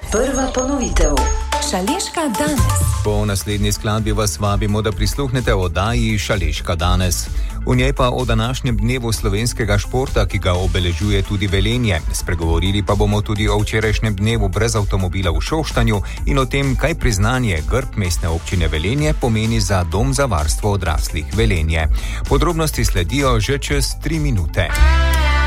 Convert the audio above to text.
Prva ponovitev. Šaleška danes. Po naslednji skladbi vas vabimo, da prisluhnete oddaji Šaleška danes. V njej pa o današnjem dnevu slovenskega športa, ki ga obeležuje tudi Velenje. Spregovorili pa bomo tudi o včerajšnjem dnevu brez avtomobila v Šoštanju in o tem, kaj priznanje grb mestne občine Velenje pomeni za Dom za varstvo odraslih Velenje. Podrobnosti sledijo že čez 3 minute.